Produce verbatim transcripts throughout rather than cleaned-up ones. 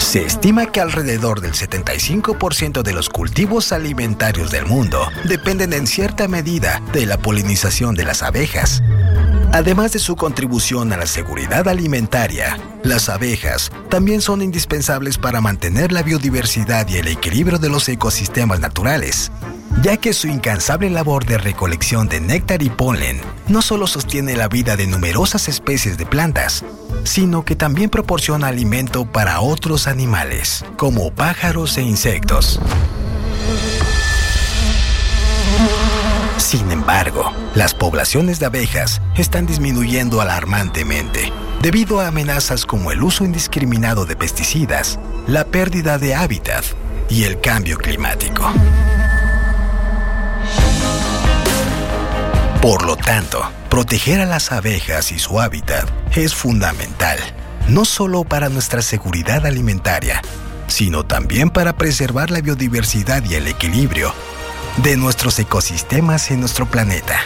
Se estima que alrededor del setenta y cinco por ciento de los cultivos alimentarios del mundo dependen en cierta medida de la polinización de las abejas. Además de su contribución a la seguridad alimentaria, las abejas también son indispensables para mantener la biodiversidad y el equilibrio de los ecosistemas naturales, ya que su incansable labor de recolección de néctar y polen no solo sostiene la vida de numerosas especies de plantas, sino que también proporciona alimento para otros animales, como pájaros e insectos. Sin embargo, las poblaciones de abejas están disminuyendo alarmantemente, debido a amenazas como el uso indiscriminado de pesticidas, la pérdida de hábitat y el cambio climático. Por lo tanto, proteger a las abejas y su hábitat es fundamental, no solo para nuestra seguridad alimentaria, sino también para preservar la biodiversidad y el equilibrio de nuestros ecosistemas en nuestro planeta.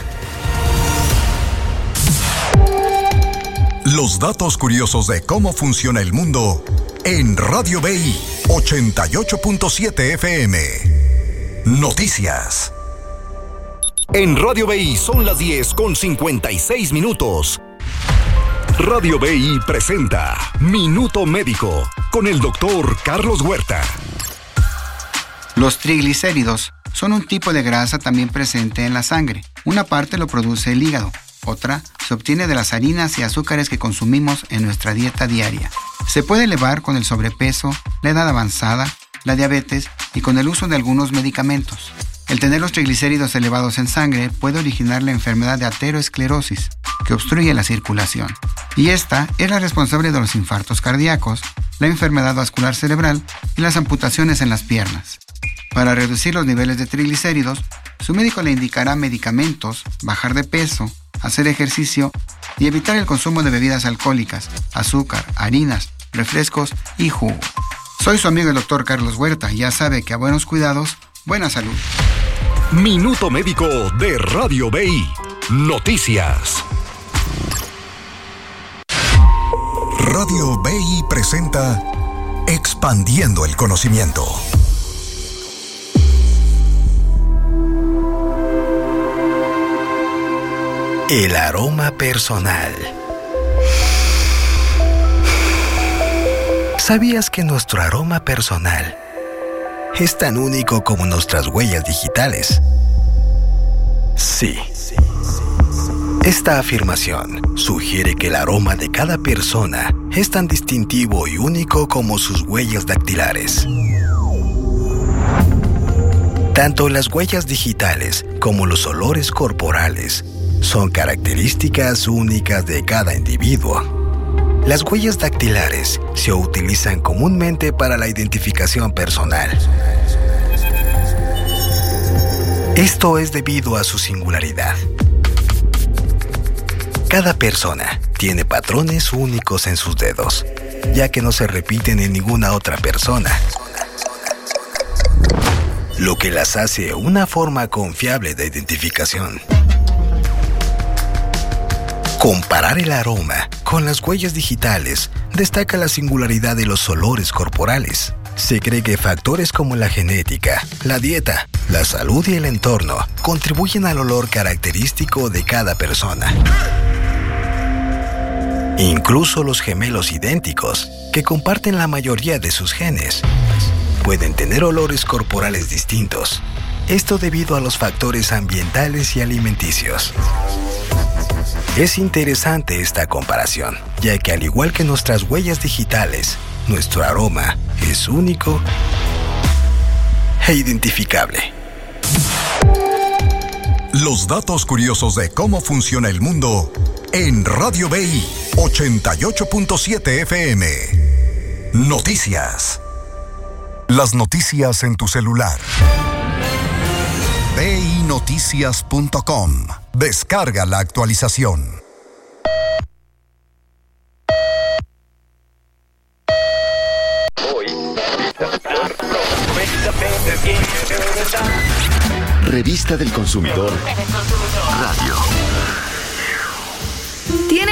Los datos curiosos de cómo funciona el mundo en Radio B I ochenta y ocho punto siete F M. Noticias. En Radio B I son las diez con cincuenta y seis minutos. Radio B I presenta Minuto Médico con el doctor Carlos Huerta. Los triglicéridos son un tipo de grasa también presente en la sangre. Una parte lo produce el hígado, otra se obtiene de las harinas y azúcares que consumimos en nuestra dieta diaria. Se puede elevar con el sobrepeso, la edad avanzada, la diabetes y con el uso de algunos medicamentos. El tener los triglicéridos elevados en sangre puede originar la enfermedad de aterosclerosis, que obstruye la circulación. Y esta es la responsable de los infartos cardíacos, la enfermedad vascular cerebral y las amputaciones en las piernas. Para reducir los niveles de triglicéridos, su médico le indicará medicamentos, bajar de peso, hacer ejercicio y evitar el consumo de bebidas alcohólicas, azúcar, harinas, refrescos y jugo. Soy su amigo el doctor Carlos Huerta y ya sabe que a buenos cuidados, buena salud. Minuto Médico de Radio B I. Noticias. Radio B I presenta Expandiendo el Conocimiento. El aroma personal. ¿Sabías que nuestro aroma personal es tan único como nuestras huellas digitales? Sí. Esta afirmación sugiere que el aroma de cada persona es tan distintivo y único como sus huellas dactilares. Tanto las huellas digitales como los olores corporales son características únicas de cada individuo. Las huellas dactilares se utilizan comúnmente para la identificación personal. Esto es debido a su singularidad. Cada persona tiene patrones únicos en sus dedos, ya que no se repiten en ninguna otra persona, lo que las hace una forma confiable de identificación. Comparar el aroma con las huellas digitales destaca la singularidad de los olores corporales. Se cree que factores como la genética, la dieta, la salud y el entorno contribuyen al olor característico de cada persona. Incluso los gemelos idénticos, que comparten la mayoría de sus genes, pueden tener olores corporales distintos. Esto debido a los factores ambientales y alimenticios. Es interesante esta comparación, ya que al igual que nuestras huellas digitales, nuestro aroma es único e identificable. Los datos curiosos de cómo funciona el mundo en Radio B I ochenta y ocho punto siete F M. Noticias. Las noticias en tu celular. B I noticias punto com. Descarga la actualización. Revista del Consumidor Radio. ¿Tienen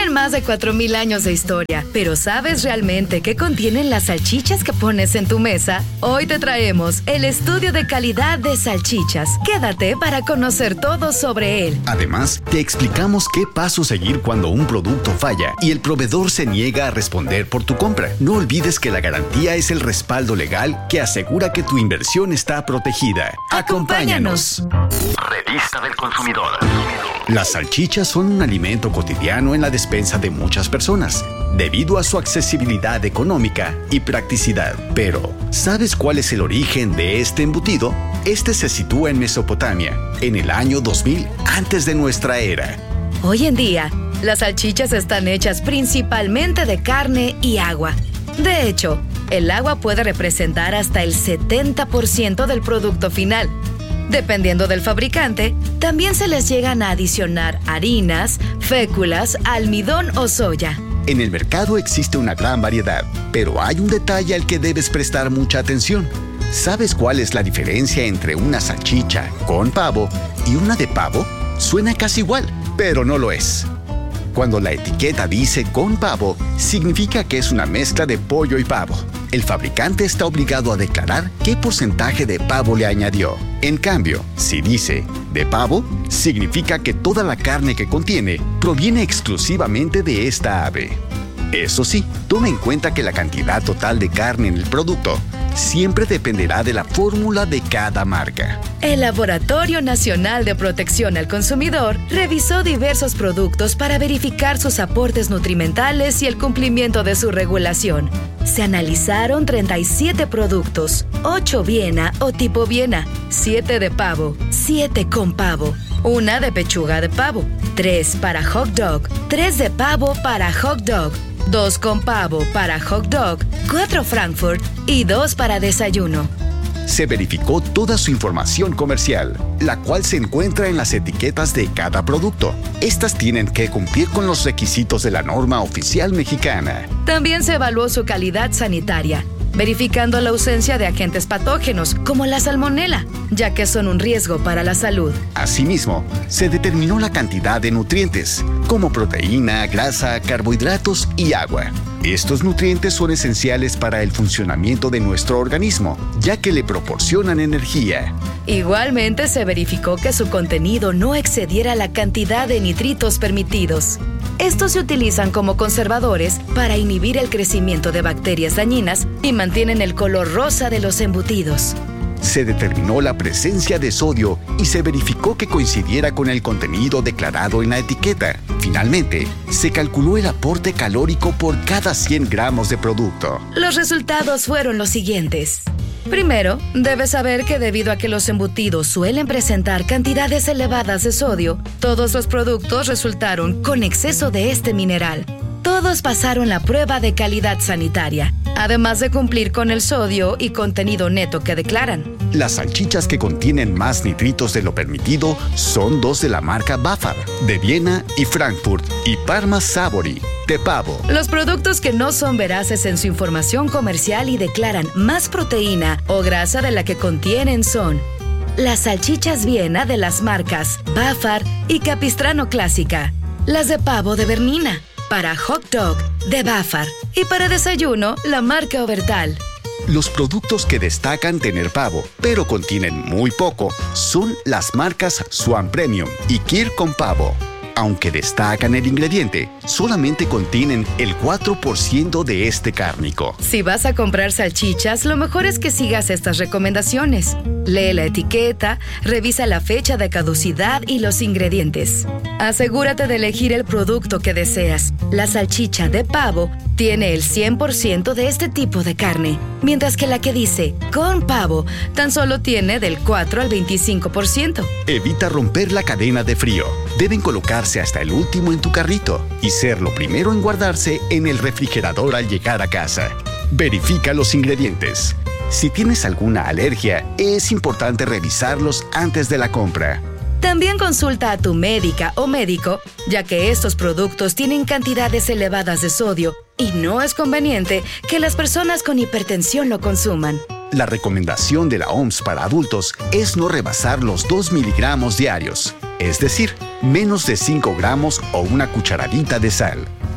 Tienen más de cuatro mil años de historia, pero ¿sabes realmente qué contienen las salchichas que pones en tu mesa? Hoy te traemos el estudio de calidad de salchichas. Quédate para conocer todo sobre él. Además, te explicamos qué paso seguir cuando un producto falla y el proveedor se niega a responder por tu compra. No olvides que la garantía es el respaldo legal que asegura que tu inversión está protegida. ¡Acompáñanos! Revista del Consumidor. Las salchichas son un alimento cotidiano en la despensa de muchas personas, debido a su accesibilidad económica y practicidad. Pero, ¿sabes cuál es el origen de este embutido? Este se sitúa en Mesopotamia, en el año dos mil antes de nuestra era. Hoy en día, las salchichas están hechas principalmente de carne y agua. De hecho, el agua puede representar hasta el setenta por ciento del producto final. Dependiendo del fabricante, también se les llegan a adicionar harinas, féculas, almidón o soya. En el mercado existe una gran variedad, pero hay un detalle al que debes prestar mucha atención. ¿Sabes cuál es la diferencia entre una salchicha con pavo y una de pavo? Suena casi igual, pero no lo es. Cuando la etiqueta dice con pavo, significa que es una mezcla de pollo y pavo. El fabricante está obligado a declarar qué porcentaje de pavo le añadió. En cambio, si dice de pavo, significa que toda la carne que contiene proviene exclusivamente de esta ave. Eso sí, toma en cuenta que la cantidad total de carne en el producto siempre dependerá de la fórmula de cada marca. El Laboratorio Nacional de Protección al Consumidor revisó diversos productos para verificar sus aportes nutrimentales y el cumplimiento de su regulación. Se analizaron treinta y siete productos, ocho Viena o tipo Viena, siete de pavo, siete con pavo, una de pechuga de pavo, tres para hot dog, tres de pavo para hot dog, dos con pavo para hot dog, cuatro Frankfurt y dos para desayuno. Se verificó toda su información comercial, la cual se encuentra en las etiquetas de cada producto. Estas tienen que cumplir con los requisitos de la norma oficial mexicana. También se evaluó su calidad sanitaria, verificando la ausencia de agentes patógenos como la salmonela, ya que son un riesgo para la salud. Asimismo, se determinó la cantidad de nutrientes, como proteína, grasa, carbohidratos y agua. Estos nutrientes son esenciales para el funcionamiento de nuestro organismo, ya que le proporcionan energía. Igualmente se verificó que su contenido no excediera la cantidad de nitritos permitidos. Estos se utilizan como conservadores para inhibir el crecimiento de bacterias dañinas y mantienen el color rosa de los embutidos. Se determinó la presencia de sodio y se verificó que coincidiera con el contenido declarado en la etiqueta. Finalmente, se calculó el aporte calórico por cada cien gramos de producto. Los resultados fueron los siguientes. Primero, debes saber que debido a que los embutidos suelen presentar cantidades elevadas de sodio, todos los productos resultaron con exceso de este mineral. Todos pasaron la prueba de calidad sanitaria, además de cumplir con el sodio y contenido neto que declaran. Las salchichas que contienen más nitritos de lo permitido son dos de la marca Bafar, de Viena y Frankfurt, y Parma Savory, de pavo. Los productos que no son veraces en su información comercial y declaran más proteína o grasa de la que contienen son las salchichas Viena de las marcas Bafar y Capistrano Clásica, las de pavo de Bernina, para hot dog de Bafar y para desayuno la marca Obertal. Los productos que destacan tener pavo, pero contienen muy poco, son las marcas Swan Premium y Kir con pavo. Aunque destacan el ingrediente, solamente contienen el cuatro por ciento de este cárnico. Si vas a comprar salchichas, lo mejor es que sigas estas recomendaciones. Lee la etiqueta, revisa la fecha de caducidad y los ingredientes. Asegúrate de elegir el producto que deseas. La salchicha de pavo tiene el cien por ciento de este tipo de carne, mientras que la que dice con pavo tan solo tiene del cuatro al veinticinco por ciento. Evita romper la cadena de frío. Deben colocarse hasta el último en tu carrito y ser lo primero en guardarse en el refrigerador al llegar a casa. Verifica los ingredientes. Si tienes alguna alergia, es importante revisarlos antes de la compra. También consulta a tu médica o médico, ya que estos productos tienen cantidades elevadas de sodio y no es conveniente que las personas con hipertensión lo consuman. La recomendación de la O M S para adultos es no rebasar los dos miligramos diarios, es decir, menos de cinco gramos o una cucharadita de sal.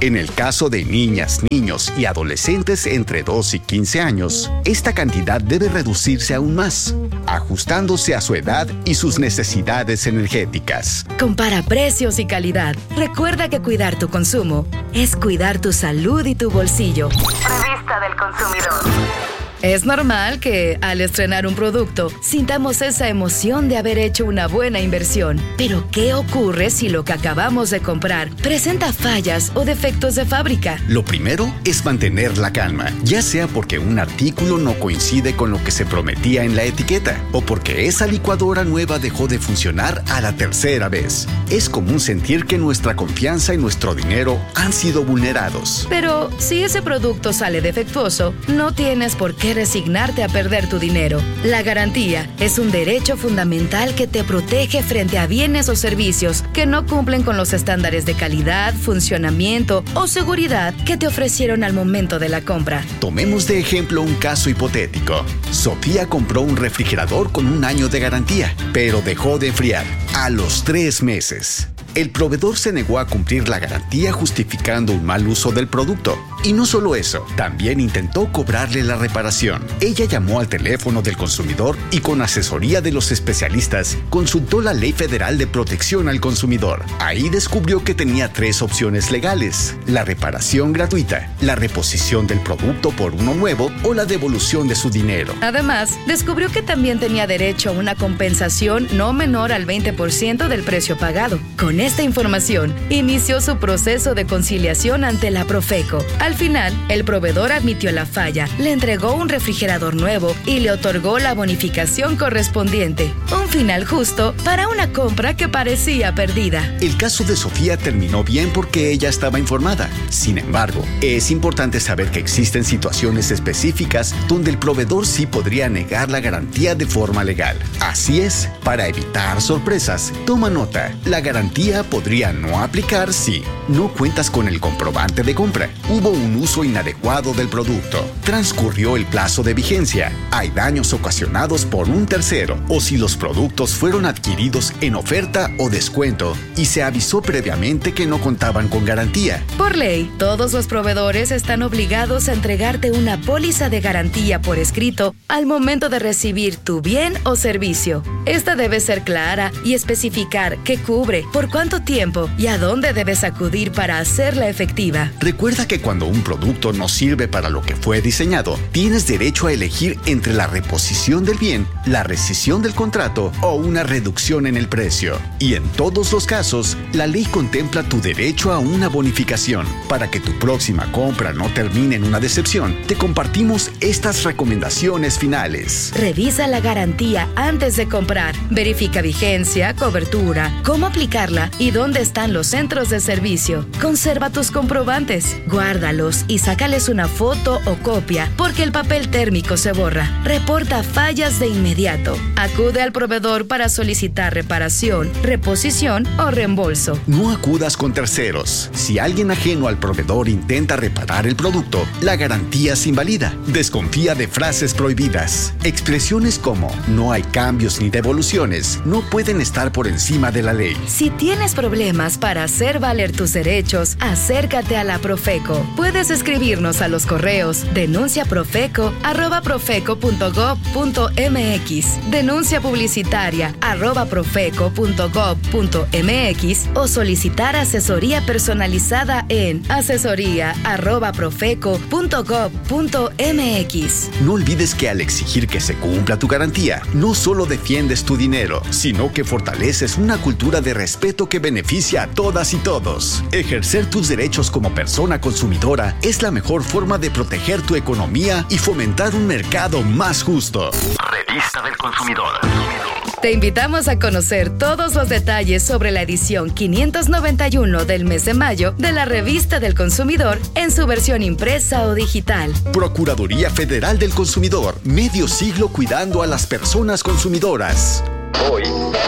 En el caso de niñas, niños y adolescentes entre dos y quince años, esta cantidad debe reducirse aún más, ajustándose a su edad y sus necesidades energéticas. Compara precios y calidad. Recuerda que cuidar tu consumo es cuidar tu salud y tu bolsillo. Revista del Consumidor. Es normal que, al estrenar un producto, sintamos esa emoción de haber hecho una buena inversión. Pero, ¿qué ocurre si lo que acabamos de comprar presenta fallas o defectos de fábrica? Lo primero es mantener la calma, ya sea porque un artículo no coincide con lo que se prometía en la etiqueta, o porque esa licuadora nueva dejó de funcionar a la tercera vez. Es común sentir que nuestra confianza y nuestro dinero han sido vulnerados. Pero, si ese producto sale defectuoso, no tienes por qué resignarte a perder tu dinero. La garantía es un derecho fundamental que te protege frente a bienes o servicios que no cumplen con los estándares de calidad, funcionamiento o seguridad que te ofrecieron al momento de la compra. Tomemos de ejemplo un caso hipotético. Sofía compró un refrigerador con un año de garantía, pero dejó de enfriar a los tres meses. El proveedor se negó a cumplir la garantía justificando un mal uso del producto. Y no solo eso, también intentó cobrarle la reparación. Ella llamó al teléfono del consumidor y con asesoría de los especialistas consultó la Ley Federal de Protección al Consumidor. Ahí descubrió que tenía tres opciones legales: la reparación gratuita, la reposición del producto por uno nuevo o la devolución de su dinero. Además, descubrió que también tenía derecho a una compensación no menor al veinte por ciento del precio pagado. Con esta información, inició su proceso de conciliación ante la Profeco. Al final, el proveedor admitió la falla, le entregó un refrigerador nuevo y le otorgó la bonificación correspondiente. Un final justo para una compra que parecía perdida. El caso de Sofía terminó bien porque ella estaba informada. Sin embargo, es importante saber que existen situaciones específicas donde el proveedor sí podría negar la garantía de forma legal. Así es, para evitar sorpresas, toma nota. La garantía podría no aplicar si no cuentas con el comprobante de compra, hubo un uso inadecuado del producto, transcurrió el plazo de vigencia, hay daños ocasionados por un tercero, o si los productos fueron adquiridos en oferta o descuento y se avisó previamente que no contaban con garantía. Por ley, todos los proveedores están obligados a entregarte una póliza de garantía por escrito al momento de recibir tu bien o servicio. Esta debe ser clara y especificar qué cubre, por cuánto tiempo y a dónde debes acudir para hacerla efectiva. Recuerda que cuando un producto no sirve para lo que fue diseñado, tienes derecho a elegir entre la reposición del bien, la rescisión del contrato o una reducción en el precio. Y en todos los casos, la ley contempla tu derecho a una bonificación. Para que tu próxima compra no termine en una decepción, te compartimos estas recomendaciones finales. Revisa la garantía antes de comprar. Verifica vigencia, cobertura, cómo aplicarla y dónde están los centros de servicio. Conserva tus comprobantes, guárdalos y sácales una foto o copia, porque el papel térmico se borra. Reporta fallas de inmediato. Acude al proveedor para solicitar reparación, reposición o reembolso. No acudas con terceros. Si alguien ajeno al proveedor intenta reparar el producto, la garantía se invalida. Desconfía de frases prohibidas. Expresiones como no hay cambios ni devoluciones no pueden estar por encima de la ley. Si tienes problemas para hacer valer tus derechos, acércate a la Profeco. Puedes escribirnos a los correos denunciaprofeco arroba profeco punto gob punto mx, denuncia publicitaria arroba profeco punto gob punto mx o solicitar asesoría personalizada en asesoría arroba profeco punto gob punto mx. No olvides que al exigir que se cumpla tu garantía, no solo defiendes tu dinero, sino que fortaleces una cultura de respeto que beneficia a todas y todos. Ejercer tus derechos como persona consumidora es la mejor forma de proteger tu economía y fomentar un mercado más justo. Revista del Consumidor. Te invitamos a conocer todos los detalles sobre la edición quinientos noventa y uno del mes de mayo de la Revista del Consumidor en su versión impresa o digital. Procuraduría Federal del Consumidor, medio siglo cuidando a las personas consumidoras. Hoy.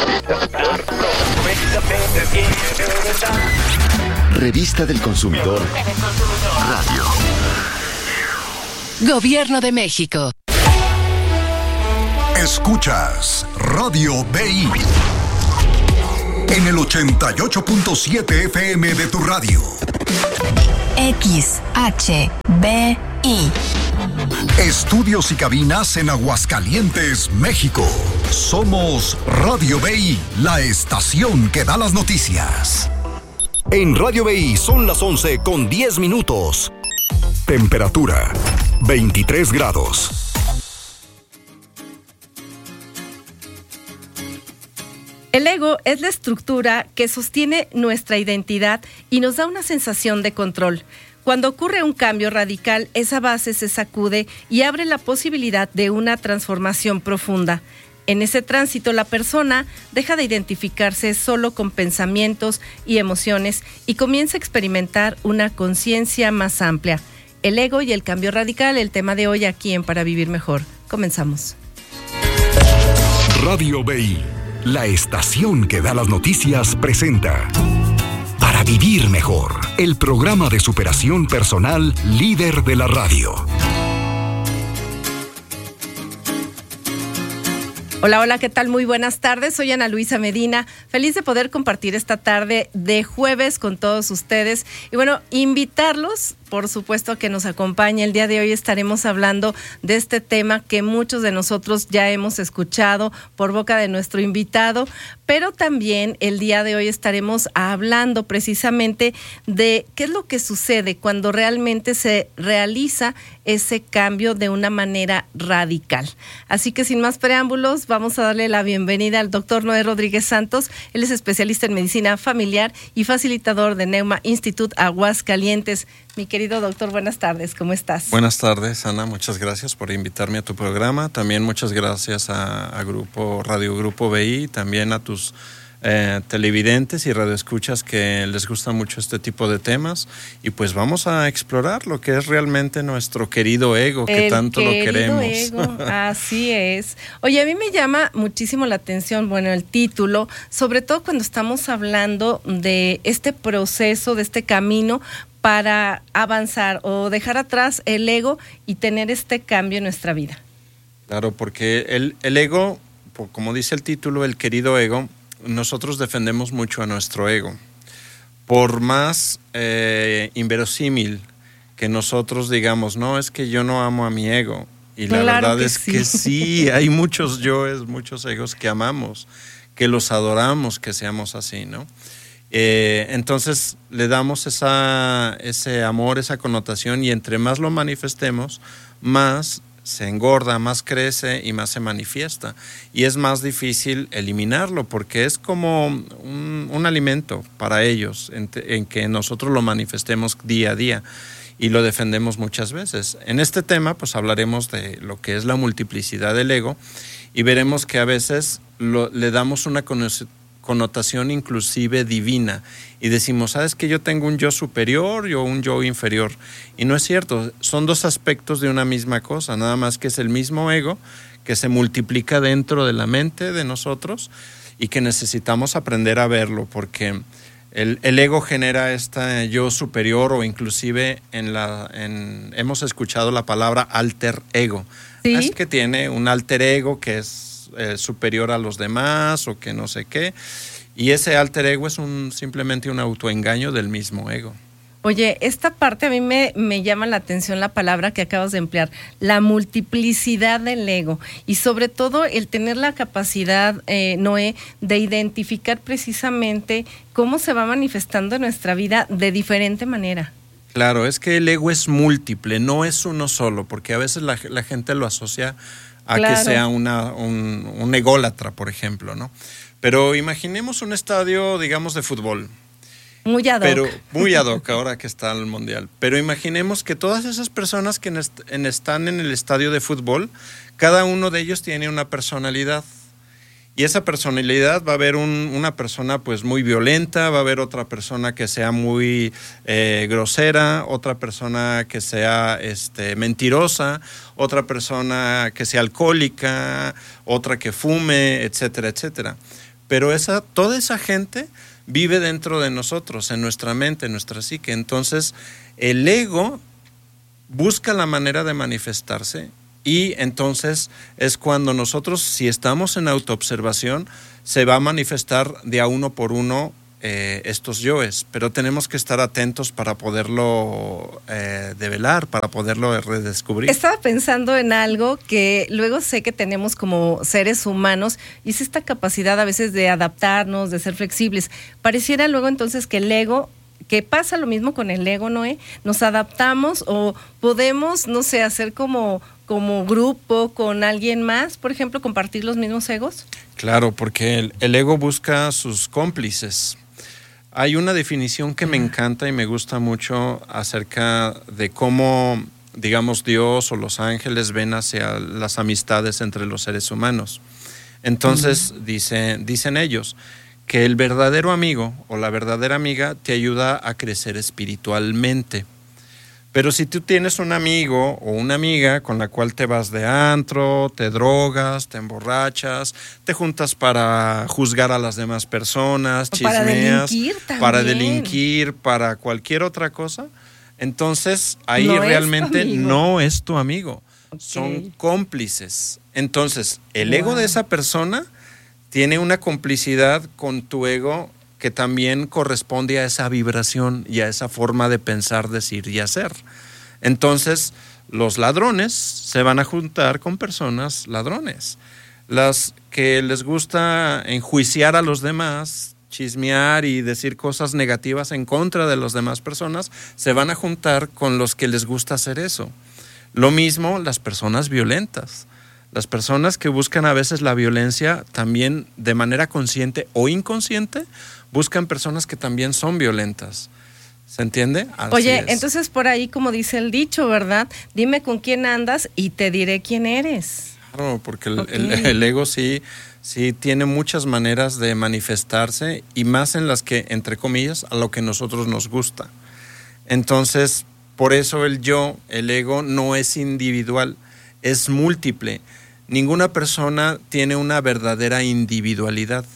Revista del Consumidor. Radio. Gobierno de México. Escuchas Radio B I en el ochenta y ocho punto siete F M de tu radio. X H B I. Estudios y cabinas en Aguascalientes, México. Somos Radio B I, la estación que da las noticias. En Radio B I son las once con diez minutos. Temperatura, veintitrés grados. El ego es la estructura que sostiene nuestra identidad y nos da una sensación de control. Cuando ocurre un cambio radical, esa base se sacude y abre la posibilidad de una transformación profunda. En ese tránsito, la persona deja de identificarse solo con pensamientos y emociones y comienza a experimentar una conciencia más amplia. El ego y el cambio radical, el tema de hoy aquí en Para Vivir Mejor. Comenzamos. Radio B I, la estación que da las noticias, presenta Para Vivir Mejor, el programa de superación personal líder de la radio. Hola, hola, ¿qué tal? Muy buenas tardes. Soy Ana Luisa Medina. Feliz de poder compartir esta tarde de jueves con todos ustedes. Y bueno, invitarlos, por supuesto, a que nos acompañe. El día de hoy estaremos hablando de este tema que muchos de nosotros ya hemos escuchado por boca de nuestro invitado, pero también el día de hoy estaremos hablando precisamente de qué es lo que sucede cuando realmente se realiza ese cambio de una manera radical. Así que sin más preámbulos, vamos a darle la bienvenida al doctor Noé Rodríguez Santos. Él es especialista en medicina familiar y facilitador de Neuma Institute Aguascalientes. Mi querido doctor, buenas tardes, ¿cómo estás? Buenas tardes, Ana, muchas gracias por invitarme a tu programa. También muchas gracias a, a Grupo Radio Grupo B I, también a tus eh, televidentes y radioescuchas que les gusta mucho este tipo de temas. Y pues vamos a explorar lo que es realmente nuestro querido ego, que El tanto lo queremos. Ego, así es. Oye, a mí me llama muchísimo la atención, bueno, el título, sobre todo cuando estamos hablando de este proceso, de este camino para avanzar o dejar atrás el ego y tener este cambio en nuestra vida. Claro, porque el, el ego, como dice el título, el querido ego, nosotros defendemos mucho a nuestro ego. Por más eh, inverosímil que nosotros digamos, no, es que yo no amo a mi ego. Y la Claro verdad que es sí. que sí, hay muchos yoes, muchos egos que amamos, que los adoramos, que seamos así, ¿no? Eh, entonces le damos esa, ese amor, esa connotación, y entre más lo manifestemos, más se engorda, más crece y más se manifiesta. Y es más difícil eliminarlo porque es como un, un alimento para ellos, en, en que nosotros lo manifestemos día a día y lo defendemos muchas veces. En este tema pues hablaremos de lo que es la multiplicidad del ego y veremos que a veces lo, le damos una connotación connotación inclusive divina y decimos, ¿sabes que yo tengo un yo superior y un yo inferior? Y no es cierto, son dos aspectos de una misma cosa, nada más que es el mismo ego que se multiplica dentro de la mente de nosotros y que necesitamos aprender a verlo, porque el, el ego genera este yo superior, o inclusive en la, en, hemos escuchado la palabra alter ego. ¿Sí? Es que tiene un alter ego que es Eh, superior a los demás o que no sé qué, y ese alter ego es un simplemente un autoengaño del mismo ego. Oye, esta parte a mí me, me llama la atención la palabra que acabas de emplear, la multiplicidad del ego, y sobre todo el tener la capacidad, eh, Noé, de identificar precisamente cómo se va manifestando en nuestra vida de diferente manera. Claro, es que el ego es múltiple, no es uno solo, porque a veces la, la gente lo asocia a claro. que sea una, un, un ególatra, por ejemplo, ¿no? Pero imaginemos un estadio, digamos, de fútbol. Muy ad hoc. Pero, muy ad hoc, ahora que está el Mundial. Pero imaginemos que todas esas personas que en est- en están en el estadio de fútbol, cada uno de ellos tiene una personalidad. Y esa personalidad va a haber un, una persona pues muy violenta, va a haber otra persona que sea muy eh, grosera, otra persona que sea este, mentirosa, otra persona que sea alcohólica, otra que fume, etcétera, etcétera. Pero esa, toda esa gente vive dentro de nosotros, en nuestra mente, en nuestra psique. Entonces, el ego busca la manera de manifestarse. Y entonces es cuando nosotros, si estamos en autoobservación, se va a manifestar de a uno por uno eh, estos yoes, pero tenemos que estar atentos para poderlo eh, develar, para poderlo redescubrir. Estaba pensando en algo que luego sé que tenemos como seres humanos, y es esta capacidad a veces de adaptarnos, de ser flexibles. Pareciera luego entonces que el ego, que pasa lo mismo con el ego, Noé, nos adaptamos o podemos, no sé, hacer como... como grupo, con alguien más, por ejemplo, compartir los mismos egos? Claro, porque el, el ego busca sus cómplices. Hay una definición que me encanta y me gusta mucho acerca de cómo, digamos, Dios o los ángeles ven hacia las amistades entre los seres humanos. Entonces, uh-huh. dice, dicen ellos que el verdadero amigo o la verdadera amiga te ayuda a crecer espiritualmente. Pero si tú tienes un amigo o una amiga con la cual te vas de antro, te drogas, te emborrachas, te juntas para juzgar a las demás personas, o chismeas, para delinquir también. para delinquir, para cualquier otra cosa, entonces ahí no realmente es no es tu amigo, okay. Son cómplices. Entonces, el wow. ego de esa persona tiene una complicidad con tu ego que también corresponde a esa vibración y a esa forma de pensar, decir y hacer. Entonces, los ladrones se van a juntar con personas ladrones. Las que les gusta enjuiciar a los demás, chismear y decir cosas negativas en contra de las demás personas, se van a juntar con los que les gusta hacer eso. Lo mismo las personas violentas. Las personas que buscan a veces la violencia también de manera consciente o inconsciente, buscan personas que también son violentas. ¿Se entiende? Así Oye, es. Entonces por ahí, como dice el dicho, ¿verdad? Dime con quién andas y te diré quién eres. Claro, porque el, okay. el, el ego sí, sí tiene muchas maneras de manifestarse y más en las que, entre comillas, a lo que nosotros nos gusta. Entonces, por eso el yo, el ego, no es individual, es múltiple. Ninguna persona tiene una verdadera individualidad.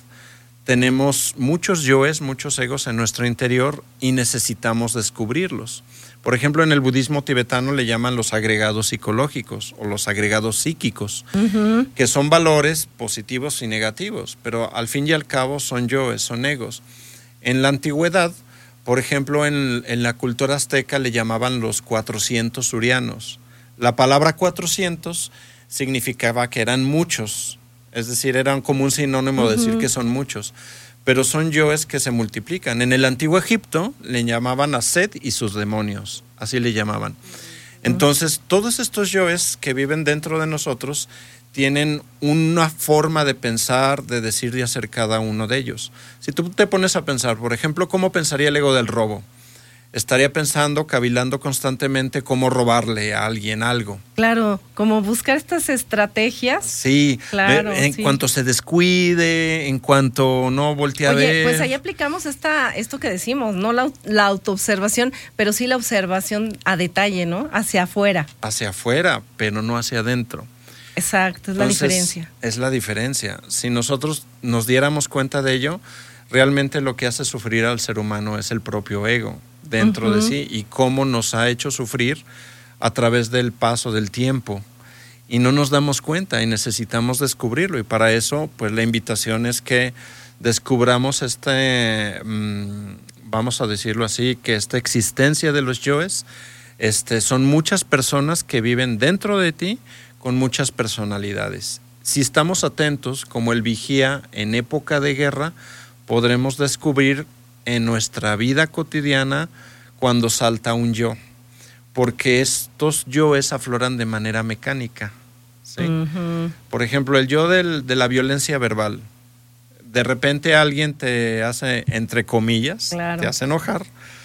Tenemos muchos yoes, muchos egos en nuestro interior y necesitamos descubrirlos. Por ejemplo, en el budismo tibetano le llaman los agregados psicológicos o los agregados psíquicos, uh-huh. que son valores positivos y negativos, pero al fin y al cabo son yoes, son egos. En la antigüedad, por ejemplo, en, en la cultura azteca le llamaban los cuatrocientos surianos. La palabra cuatrocientos significaba que eran muchos. Es decir, eran como un sinónimo de uh-huh. decir que son muchos, pero son yoes que se multiplican. En el antiguo Egipto le llamaban a Set y sus demonios, así le llamaban. Entonces, todos estos yoes que viven dentro de nosotros tienen una forma de pensar, de decir y hacer cada uno de ellos. Si tú te pones a pensar, por ejemplo, ¿cómo pensaría el ego del robo? Estaría pensando, cavilando constantemente cómo robarle a alguien algo. Claro, como buscar estas estrategias. Sí, claro, en sí. cuanto se descuide, en cuanto no voltee a Oye, ver. pues ahí aplicamos esta, esto que decimos, no la, la autoobservación, pero sí la observación a detalle, ¿no? Hacia afuera. Hacia afuera, pero no hacia adentro. Exacto, es Entonces, la diferencia. Es la diferencia. Si nosotros nos diéramos cuenta de ello, realmente lo que hace sufrir al ser humano es el propio ego dentro uh-huh. de sí y cómo nos ha hecho sufrir a través del paso del tiempo y no nos damos cuenta y necesitamos descubrirlo y para eso pues la invitación es que descubramos este, mmm, vamos a decirlo así, que esta existencia de los yoes este, son muchas personas que viven dentro de ti con muchas personalidades. Si estamos atentos, como el vigía en época de guerra, podremos descubrir en nuestra vida cotidiana cuando salta un yo, porque estos yoes afloran de manera mecánica, ¿sí? Uh-huh. Por ejemplo, el yo del, de la violencia verbal. De repente alguien te hace, entre comillas, claro. te hace enojar.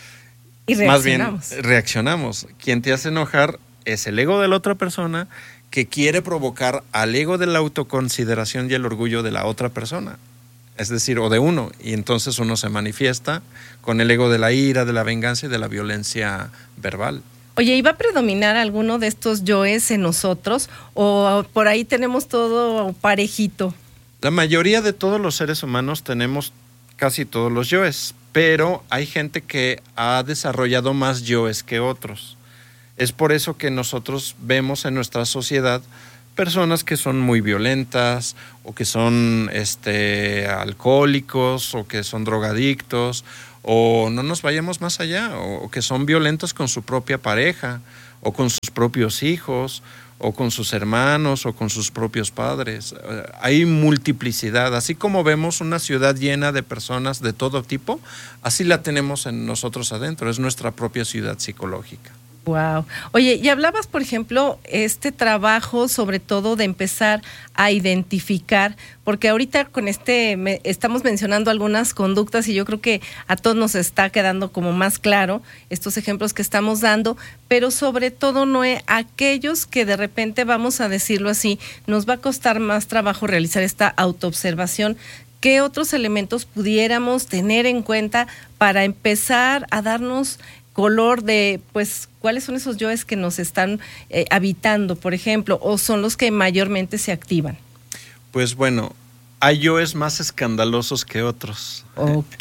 Y reaccionamos. Más bien, reaccionamos. Quien te hace enojar es el ego de la otra persona que quiere provocar al ego de la autoconsideración y el orgullo de la otra persona. Es decir, o de uno, y entonces uno se manifiesta con el ego de la ira, de la venganza y de la violencia verbal. Oye, ¿y va a predominar alguno de estos yoes en nosotros o por ahí tenemos todo parejito? La mayoría de todos los seres humanos tenemos casi todos los yoes, pero hay gente que ha desarrollado más yoes que otros. Es por eso que nosotros vemos en nuestra sociedad personas que son muy violentas o que son este, alcohólicos o que son drogadictos, o no nos vayamos más allá, o, o que son violentos con su propia pareja o con sus propios hijos o con sus hermanos o con sus propios padres. Hay multiplicidad, así como vemos una ciudad llena de personas de todo tipo, así la tenemos en nosotros adentro, es nuestra propia ciudad psicológica. Wow. Oye, y hablabas, por ejemplo, este trabajo, sobre todo de empezar a identificar, porque ahorita con este me, estamos mencionando algunas conductas y yo creo que a todos nos está quedando como más claro estos ejemplos que estamos dando, pero sobre todo, Noé, aquellos que de repente, vamos a decirlo así, nos va a costar más trabajo realizar esta autoobservación. ¿Qué otros elementos pudiéramos tener en cuenta para empezar a darnos color de, pues, cuáles son esos yoes que nos están eh, habitando, por ejemplo, o son los que mayormente se activan? Pues bueno, hay yoes más escandalosos que otros. Ok.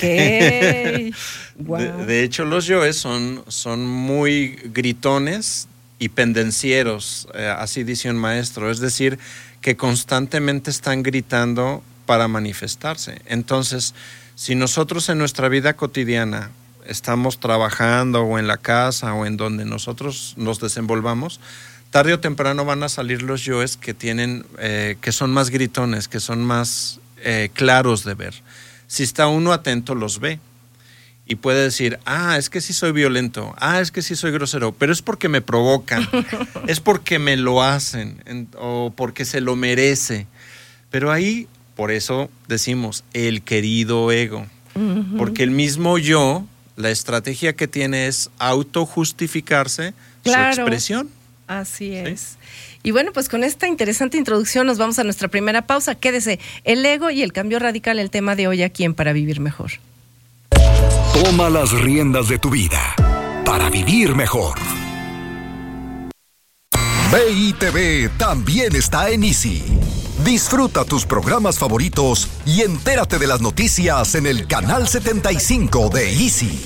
Wow. de, de hecho, los yoes son, son muy gritones y pendencieros, eh, así dice un maestro, es decir, que constantemente están gritando para manifestarse. Entonces, si nosotros en nuestra vida cotidiana estamos trabajando o en la casa o en donde nosotros nos desenvolvamos, tarde o temprano van a salir los yoes que tienen, eh, que son más gritones, que son más eh, claros de ver. Si está uno atento, los ve y puede decir, ah, es que sí soy violento, ah, es que sí soy grosero, pero es porque me provocan, es porque me lo hacen en, o porque se lo merece. Pero ahí, por eso decimos, el querido ego, uh-huh. porque el mismo yo, la estrategia que tiene es autojustificarse, claro, su expresión. Así es. ¿Sí? Y bueno, pues con esta interesante introducción nos vamos a nuestra primera pausa. Quédese, el ego y el cambio radical, el tema de hoy aquí en Para Vivir Mejor. Toma las riendas de tu vida para vivir mejor. B I T V también está en Easy. Disfruta tus programas favoritos y entérate de las noticias en el canal setenta y cinco de Easy.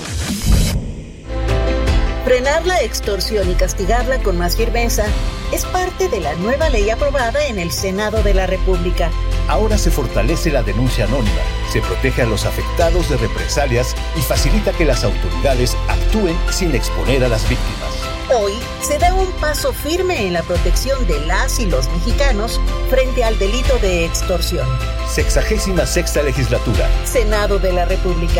Frenar la extorsión y castigarla con más firmeza es parte de la nueva ley aprobada en el Senado de la República. Ahora se fortalece la denuncia anónima, se protege a los afectados de represalias y facilita que las autoridades actúen sin exponer a las víctimas. Hoy se da un paso firme en la protección de las y los mexicanos frente al delito de extorsión. Sexagésima sexta legislatura. Senado de la República.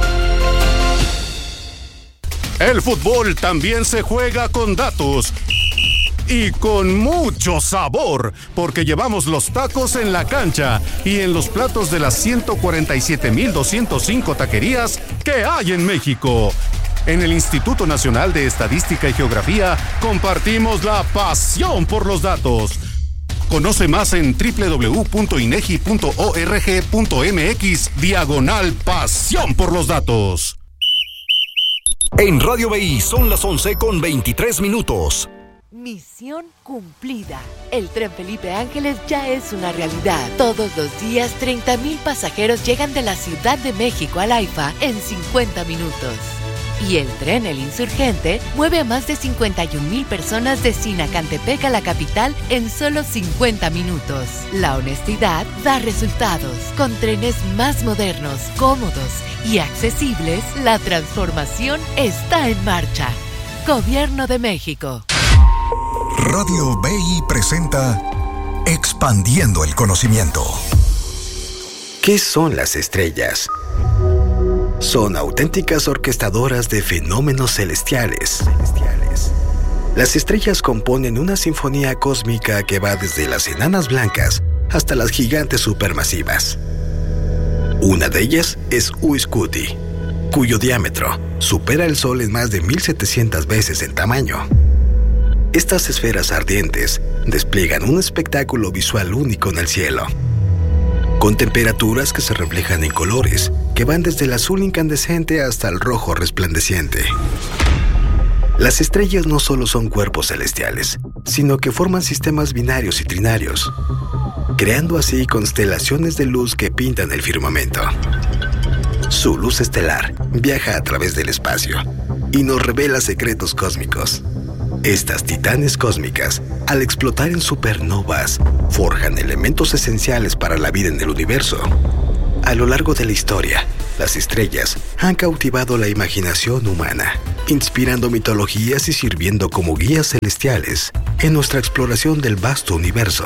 El fútbol también se juega con datos y con mucho sabor, porque llevamos los tacos en la cancha y en los platos de las ciento cuarenta y siete mil doscientos cinco taquerías que hay en México. En el Instituto Nacional de Estadística y Geografía compartimos la pasión por los datos. Conoce más en doble u doble u doble u punto inegi punto org punto mx diagonal pasión por los datos. En Radio B I son las once con veintitrés minutos. Misión cumplida. El Tren Felipe Ángeles ya es una realidad. Todos los días, treinta mil pasajeros llegan de la Ciudad de México al AIFA en cincuenta minutos. Y el tren El Insurgente mueve a más de cincuenta y un mil personas de Sinacantepec a la capital en solo cincuenta minutos. La honestidad da resultados. Con trenes más modernos, cómodos y accesibles, la transformación está en marcha. Gobierno de México. Radio B I presenta Expandiendo el Conocimiento. ¿Qué son las estrellas? Son auténticas orquestadoras de fenómenos celestiales. Las estrellas componen una sinfonía cósmica que va desde las enanas blancas hasta las gigantes supermasivas. Una de ellas es Uiscuti, cuyo diámetro supera el Sol en más de mil setecientas veces en tamaño. Estas esferas ardientes despliegan un espectáculo visual único en el cielo, con temperaturas que se reflejan en colores que van desde el azul incandescente hasta el rojo resplandeciente. Las estrellas no solo son cuerpos celestiales, sino que forman sistemas binarios y trinarios, creando así constelaciones de luz que pintan el firmamento. Su luz estelar viaja a través del espacio y nos revela secretos cósmicos. Estas titanes cósmicas, al explotar en supernovas, forjan elementos esenciales para la vida en el universo. A lo largo de la historia, las estrellas han cautivado la imaginación humana, inspirando mitologías y sirviendo como guías celestiales en nuestra exploración del vasto universo.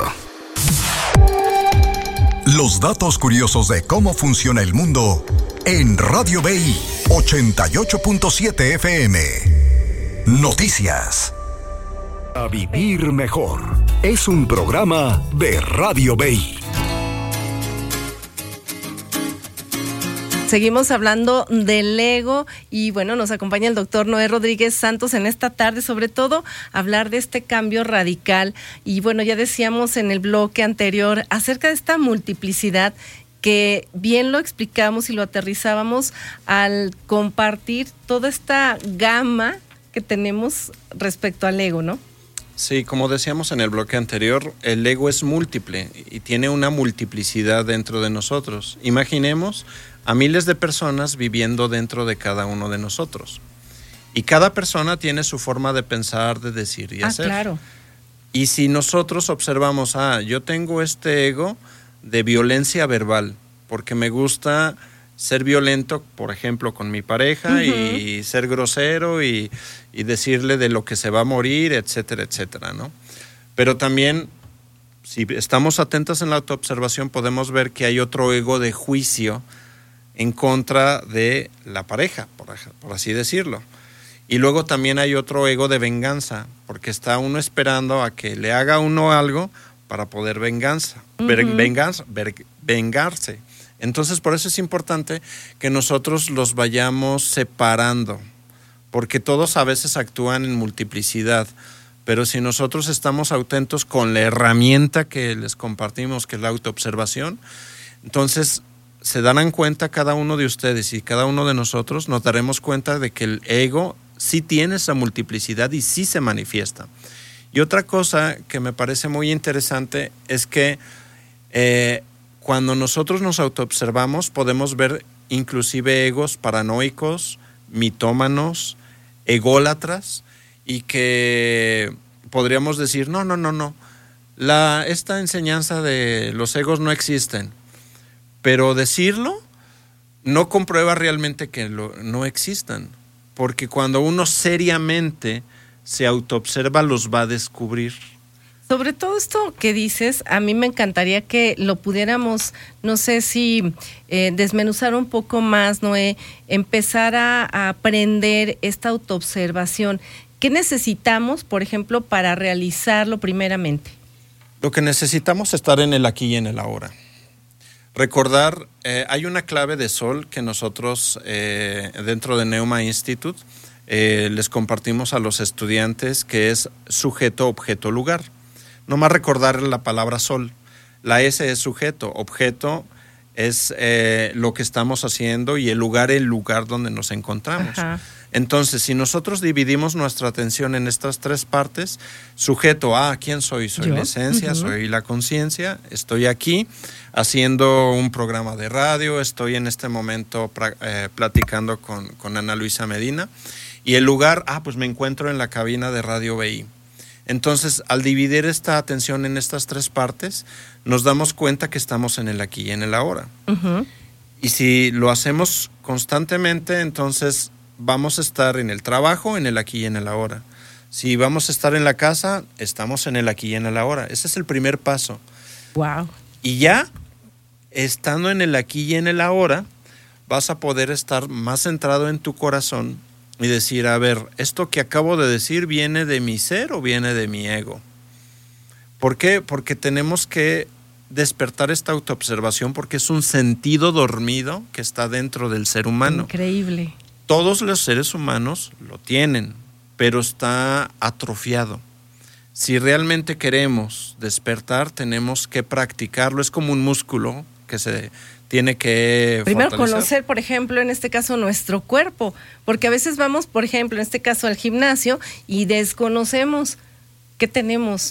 Los datos curiosos de cómo funciona el mundo en Radio B I ochenta y ocho punto siete F M. Noticias. A vivir mejor. Es un programa de Radio B I. Seguimos hablando del ego y bueno, nos acompaña el doctor Noé Rodríguez Santos en esta tarde, sobre todo hablar de este cambio radical. Y bueno, ya decíamos en el bloque anterior acerca de esta multiplicidad que bien lo explicamos y lo aterrizábamos al compartir toda esta gama que tenemos respecto al ego, ¿no? Sí, como decíamos en el bloque anterior, el ego es múltiple y tiene una multiplicidad dentro de nosotros. Imaginemos a miles de personas viviendo dentro de cada uno de nosotros. Y cada persona tiene su forma de pensar, de decir y ah, hacer. Claro. Y si nosotros observamos, ah, yo tengo este ego de violencia verbal, porque me gusta ser violento, por ejemplo, con mi pareja, uh-huh. y ser grosero y, y decirle de lo que se va a morir, etcétera, etcétera, ¿no? Pero también, si estamos atentos en la autoobservación, podemos ver que hay otro ego de juicio en contra de la pareja, por, por así decirlo. Y luego también hay otro ego de venganza, porque está uno esperando a que le haga uno algo para poder venganza, uh-huh. ver, venganza ver, vengarse. Entonces, por eso es importante que nosotros los vayamos separando, porque todos a veces actúan en multiplicidad, pero si nosotros estamos atentos con la herramienta que les compartimos, que es la autoobservación, entonces se darán cuenta cada uno de ustedes y cada uno de nosotros nos daremos cuenta de que el ego sí tiene esa multiplicidad y sí se manifiesta. Y otra cosa que me parece muy interesante es que eh, cuando nosotros nos autoobservamos podemos ver inclusive egos paranoicos, mitómanos, ególatras, y que podríamos decir, no, no, no, no, la, esta enseñanza de los egos no existen. Pero decirlo no comprueba realmente que lo, no existan, porque cuando uno seriamente se autoobserva los va a descubrir. Sobre todo esto que dices, a mí me encantaría que lo pudiéramos, no sé si eh, desmenuzar un poco más, Noé, empezar a, a aprender esta autoobservación. ¿Qué necesitamos, por ejemplo, para realizarlo primeramente? Lo que necesitamos es estar en el aquí y en el ahora. Recordar, eh, hay una clave de sol que nosotros eh, dentro de Neuma Institute eh, les compartimos a los estudiantes, que es sujeto, objeto, lugar. Nomás recordar la palabra sol. La S es sujeto, objeto es eh, lo que estamos haciendo y el lugar, el lugar donde nos encontramos. Ajá. Entonces, si nosotros dividimos nuestra atención en estas tres partes, sujeto a ah, ¿quién soy? Soy ¿Yo? La esencia, uh-huh. soy la conciencia, estoy aquí haciendo un programa de radio, estoy en este momento pra, eh, platicando con, con Ana Luisa Medina, y el lugar, ah, pues me encuentro en la cabina de Radio B I. Entonces, al dividir esta atención en estas tres partes, nos damos cuenta que estamos en el aquí y en el ahora. Uh-huh. Y si lo hacemos constantemente, entonces vamos a estar en el trabajo, en el aquí y en el ahora. Si vamos a estar en la casa, estamos en el aquí y en el ahora. Ese es el primer paso. Wow. Y ya, estando en el aquí y en el ahora, vas a poder estar más centrado en tu corazón y decir, a ver, ¿esto que acabo de decir viene de mi ser o viene de mi ego? ¿Por qué? Porque tenemos que despertar esta autoobservación, porque es un sentido dormido que está dentro del ser humano. Increíble. Todos los seres humanos lo tienen, pero está atrofiado. Si realmente queremos despertar, tenemos que practicarlo. Es como un músculo que se tiene que primero fortalecer. Conocer, por ejemplo, en este caso, nuestro cuerpo. Porque a veces vamos, por ejemplo, en este caso al gimnasio y desconocemos qué tenemos.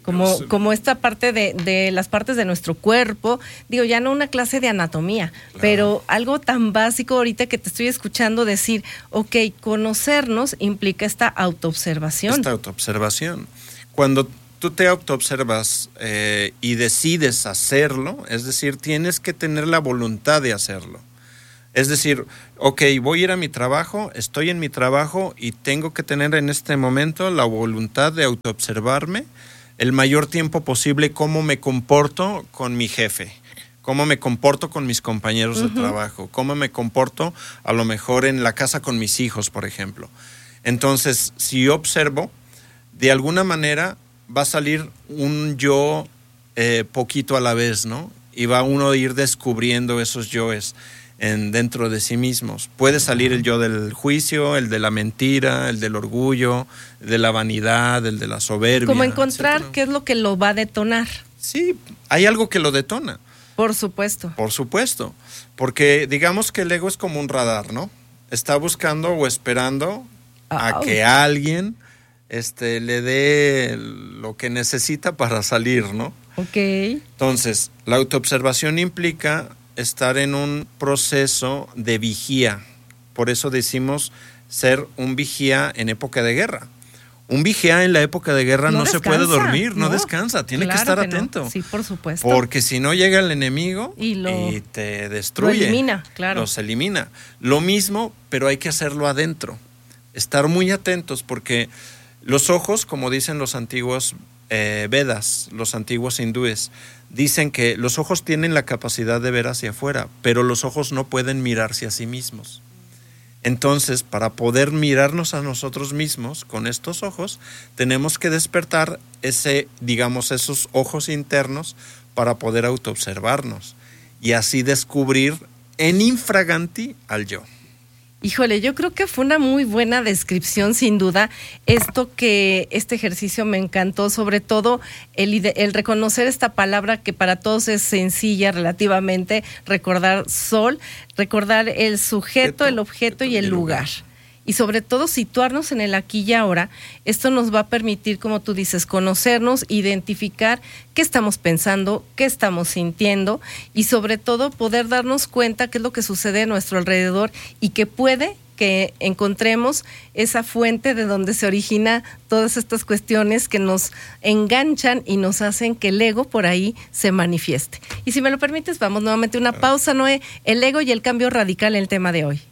Como, como esta parte de, de las partes de nuestro cuerpo, digo, ya no una clase de anatomía, claro. pero algo tan básico ahorita que te estoy escuchando decir, ok, conocernos implica esta autoobservación. Esta autoobservación. Cuando tú te autoobservas eh, y decides hacerlo, es decir, tienes que tener la voluntad de hacerlo. Es decir, ok, voy a ir a mi trabajo, estoy en mi trabajo y tengo que tener en este momento la voluntad de autoobservarme el mayor tiempo posible cómo me comporto con mi jefe, cómo me comporto con mis compañeros uh-huh. de trabajo, cómo me comporto a lo mejor en la casa con mis hijos, por ejemplo. Entonces, si yo observo, de alguna manera va a salir un yo eh, poquito a la vez, ¿no? Y va uno a ir descubriendo esos yoes en, dentro de sí mismos. Puede salir el yo del juicio, el de la mentira, el del orgullo, el de la vanidad, el de la soberbia. Como encontrar etcétera. Qué es lo que lo va a detonar. Sí, hay algo que lo detona. Por supuesto. Por supuesto. Porque digamos que el ego es como un radar, ¿no? Está buscando o esperando oh. a que alguien este, le dé lo que necesita para salir, ¿no? Ok. Entonces, la autoobservación implica estar en un proceso de vigía. Por eso decimos ser un vigía en época de guerra. Un vigía en la época de guerra no, no se puede dormir, no, no descansa, tiene claro que estar que atento. No. Sí, por supuesto. Porque si no llega el enemigo y, lo, y te destruye. Lo elimina, claro. Los elimina. Lo mismo, pero hay que hacerlo adentro. Estar muy atentos porque los ojos, como dicen los antiguos eh, Vedas, los antiguos hindúes, dicen que los ojos tienen la capacidad de ver hacia afuera, pero los ojos no pueden mirarse a sí mismos. Entonces, para poder mirarnos a nosotros mismos con estos ojos, tenemos que despertar ese, digamos, esos ojos internos para poder autoobservarnos y así descubrir en infraganti al yo. Híjole, yo creo que fue una muy buena descripción, sin duda. Esto que este ejercicio me encantó, sobre todo el, el reconocer esta palabra que para todos es sencilla relativamente, recordar sol, recordar el sujeto, el objeto y el lugar. Y sobre todo situarnos en el aquí y ahora. Esto nos va a permitir, como tú dices, conocernos, identificar qué estamos pensando, qué estamos sintiendo y sobre todo poder darnos cuenta qué es lo que sucede a nuestro alrededor y que puede que encontremos esa fuente de donde se origina todas estas cuestiones que nos enganchan y nos hacen que el ego por ahí se manifieste. Y si me lo permites, vamos nuevamente a una pausa, Noé. El ego y el cambio radical en el tema de hoy.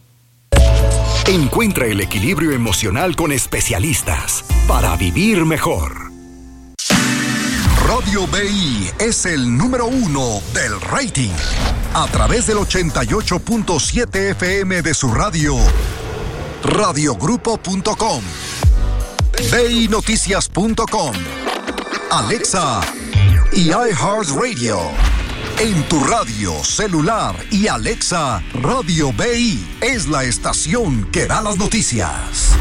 Encuentra el equilibrio emocional con especialistas para vivir mejor. Radio B I es el número uno del rating. A través del ochenta y ocho punto siete F M de su radio, radiogrupo punto com, B I noticias punto com, Alexa y iHeartRadio. En tu radio, celular y Alexa, Radio B I es la estación que da las noticias.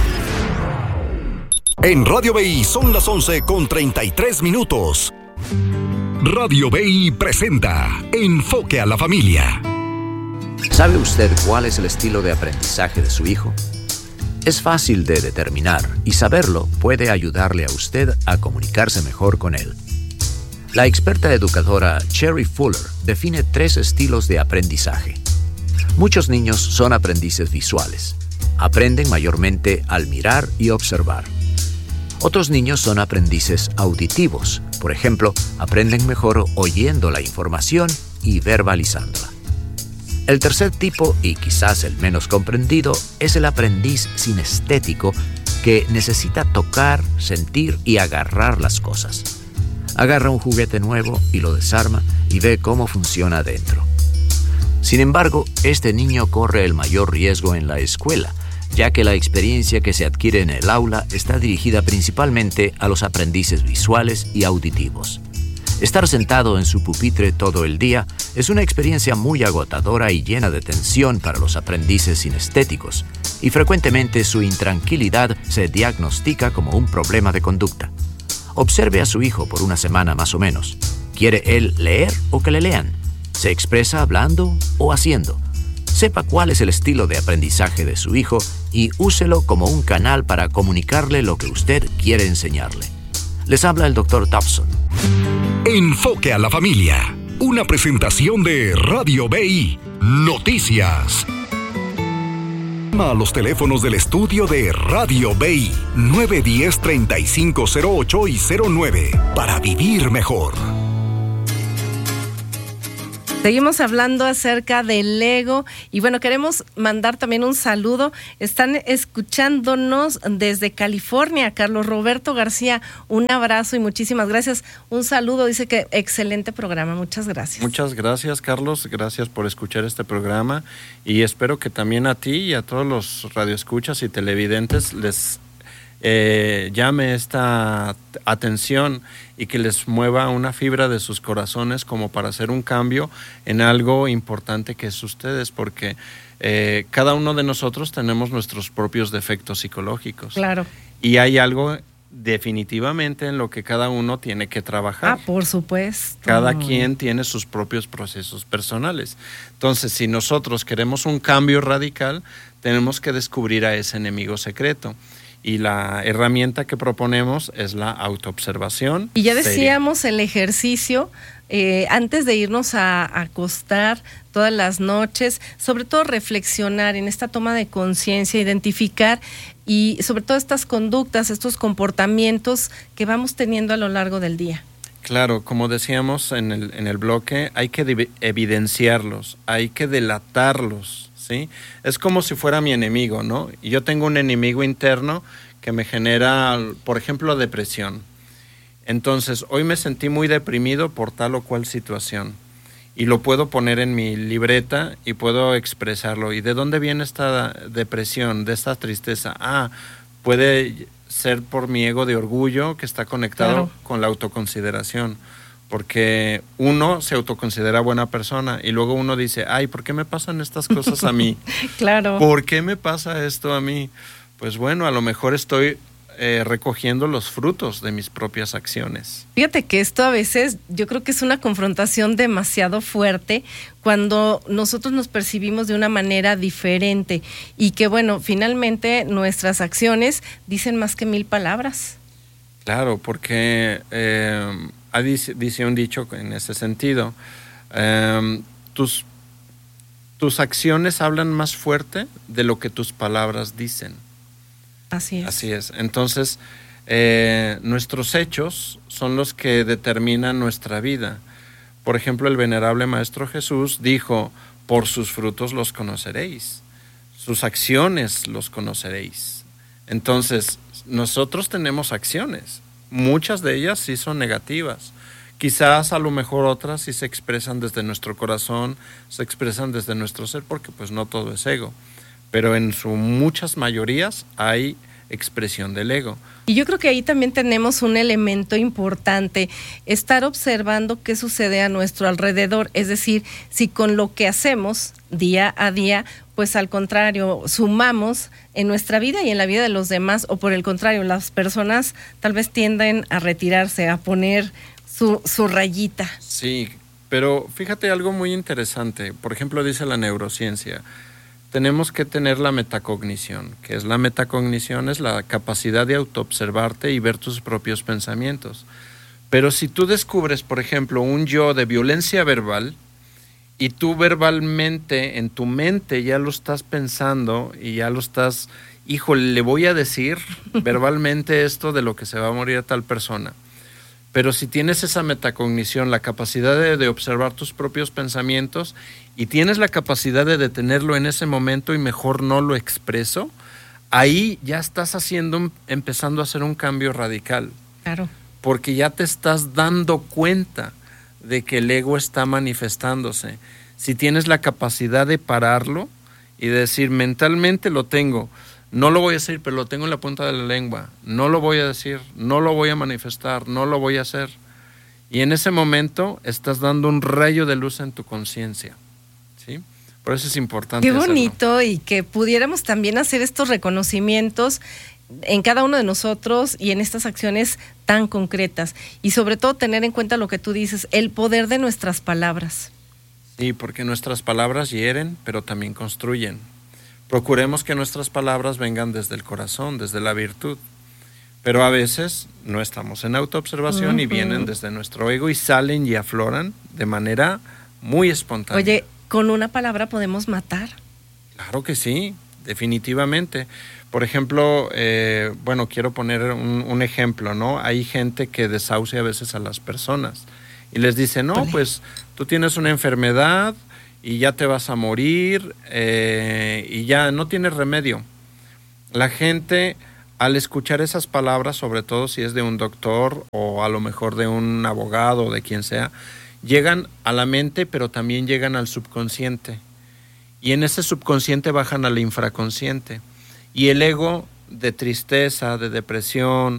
En Radio B I son las once con treinta y tres minutos. Radio B I presenta Enfoque a la Familia. ¿Sabe usted cuál es el estilo de aprendizaje de su hijo? Es fácil de determinar y saberlo puede ayudarle a usted a comunicarse mejor con él. La experta educadora Cherry Fuller define tres estilos de aprendizaje. Muchos niños son aprendices visuales. Aprenden mayormente al mirar y observar. Otros niños son aprendices auditivos. Por ejemplo, aprenden mejor oyendo la información y verbalizándola. El tercer tipo, y quizás el menos comprendido, es el aprendiz sinestético que necesita tocar, sentir y agarrar las cosas. Agarra un juguete nuevo y lo desarma y ve cómo funciona adentro. Sin embargo, este niño corre el mayor riesgo en la escuela, ya que la experiencia que se adquiere en el aula está dirigida principalmente a los aprendices visuales y auditivos. Estar sentado en su pupitre todo el día es una experiencia muy agotadora y llena de tensión para los aprendices sinestéticos, y frecuentemente su intranquilidad se diagnostica como un problema de conducta. Observe a su hijo por una semana más o menos. ¿Quiere él leer o que le lean? ¿Se expresa hablando o haciendo? Sepa cuál es el estilo de aprendizaje de su hijo y úselo como un canal para comunicarle lo que usted quiere enseñarle. Les habla el doctor Thompson. Enfoque a la familia. Una presentación de Radio B I Noticias. A los teléfonos del estudio de Radio B I nueve uno cero, treinta y cinco cero ocho y cero nueve para vivir mejor. Seguimos hablando acerca del ego y bueno, queremos mandar también un saludo. Están escuchándonos desde California, Carlos Roberto García, un abrazo y muchísimas gracias. Un saludo, dice que excelente programa, muchas gracias. Muchas gracias, Carlos, gracias por escuchar este programa y espero que también a ti y a todos los radioescuchas y televidentes les Eh, llame esta atención y que les mueva una fibra de sus corazones como para hacer un cambio en algo importante que es ustedes, porque eh, cada uno de nosotros tenemos nuestros propios defectos psicológicos. Claro. Y hay algo definitivamente en lo que cada uno tiene que trabajar. Ah, por supuesto. Cada quien tiene sus propios procesos personales. Entonces, si nosotros queremos un cambio radical, tenemos que descubrir a ese enemigo secreto. Y la herramienta que proponemos es la autoobservación. Y ya decíamos seria. El ejercicio, eh, antes de irnos a, a acostar todas las noches, sobre todo reflexionar en esta toma de conciencia, identificar y sobre todo estas conductas, estos comportamientos que vamos teniendo a lo largo del día. Claro, como decíamos en el, en el bloque, hay que evidenciarlos, hay que delatarlos. ¿Sí? Es como si fuera mi enemigo, ¿no? Y yo tengo un enemigo interno que me genera, por ejemplo, depresión. Entonces, hoy me sentí muy deprimido por tal o cual situación. Y lo puedo poner en mi libreta y puedo expresarlo. ¿Y de dónde viene esta depresión, de esta tristeza? Ah, puede ser por mi ego de orgullo que está conectado claro. con la autoconsideración. Porque uno se autoconsidera buena persona y luego uno dice, ay, ¿por qué me pasan estas cosas a mí? Claro. ¿Por qué me pasa esto a mí? Pues bueno, a lo mejor estoy eh, recogiendo los frutos de mis propias acciones. Fíjate que esto a veces yo creo que es una confrontación demasiado fuerte cuando nosotros nos percibimos de una manera diferente y que bueno, finalmente nuestras acciones dicen más que mil palabras. Claro, porque... Eh, Dice, dice un dicho en ese sentido, um, tus, tus acciones hablan más fuerte de lo que tus palabras dicen. Así es. Así es. Entonces, eh, nuestros hechos son los que determinan nuestra vida. Por ejemplo, el venerable Maestro Jesús dijo, por sus frutos los conoceréis, sus acciones los conoceréis. Entonces, nosotros tenemos acciones. Muchas de ellas sí son negativas. Quizás a lo mejor otras sí se expresan desde nuestro corazón, se expresan desde nuestro ser, porque pues no todo es ego. Pero en su muchas mayorías hay expresión del ego. Y yo creo que ahí también tenemos un elemento importante, estar observando qué sucede a nuestro alrededor. Es decir, si con lo que hacemos día a día, pues al contrario, sumamos en nuestra vida y en la vida de los demás, o por el contrario, las personas tal vez tienden a retirarse, a poner su, su rayita. Sí, pero fíjate algo muy interesante. Por ejemplo, dice la neurociencia, tenemos que tener la metacognición. ¿Qué es la metacognición? Es la capacidad de autoobservarte y ver tus propios pensamientos. Pero si tú descubres, por ejemplo, un yo de violencia verbal, y tú verbalmente, en tu mente, ya lo estás pensando y ya lo estás, híjole, le voy a decir verbalmente esto de lo que se va a morir a tal persona. Pero si tienes esa metacognición, la capacidad de, de observar tus propios pensamientos y tienes la capacidad de detenerlo en ese momento y mejor no lo expreso, ahí ya estás haciendo, empezando a hacer un cambio radical. Claro. Porque ya te estás dando cuenta de que el ego está manifestándose. Si tienes la capacidad de pararlo y decir, mentalmente lo tengo, no lo voy a decir, pero lo tengo en la punta de la lengua, no lo voy a decir, no lo voy a manifestar, no lo voy a hacer. Y en ese momento estás dando un rayo de luz en tu conciencia, ¿sí? Por eso es importante. Qué bonito, hacerlo. Y que pudiéramos también hacer estos reconocimientos en cada uno de nosotros y en estas acciones tan concretas. Y sobre todo tener en cuenta lo que tú dices, el poder de nuestras palabras. Sí, porque nuestras palabras hieren, pero también construyen. Procuremos que nuestras palabras vengan desde el corazón, desde la virtud. Pero a veces no estamos en autoobservación uh-huh. y vienen desde nuestro ego y salen y afloran de manera muy espontánea. Oye, ¿con una palabra podemos matar? Claro que sí, definitivamente. Por ejemplo, eh, bueno, quiero poner un, un ejemplo, ¿no? Hay gente que desahucia a veces a las personas y les dice, no, pues tú tienes una enfermedad y ya te vas a morir eh, y ya no tienes remedio. La gente, al escuchar esas palabras, sobre todo si es de un doctor o a lo mejor de un abogado o de quien sea, llegan a la mente, pero también llegan al subconsciente. Y en ese subconsciente bajan al infraconsciente. Y el ego de tristeza, de depresión,